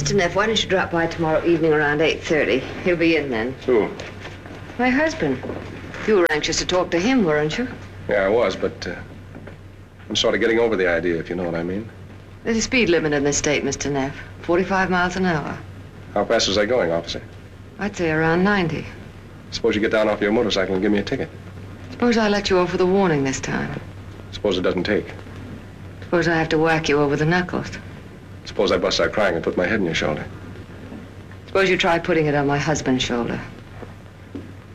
Mr. Neff, why don't you drop by tomorrow evening around 8:30? He'll be in then. Who? My husband. You were anxious to talk to him, weren't you? Yeah, I was, but I'm sort of getting over the idea, if you know what I mean. There's a speed limit in this state, Mr. Neff. 45 miles an hour. How fast was I going, officer? I'd say around 90. Suppose you get down off your motorcycle and give me a ticket. Suppose I let you off with a warning this time. Suppose it doesn't take. Suppose I have to whack you over the knuckles. Suppose I bust out crying and put my head on your shoulder. Suppose you try putting it on my husband's shoulder.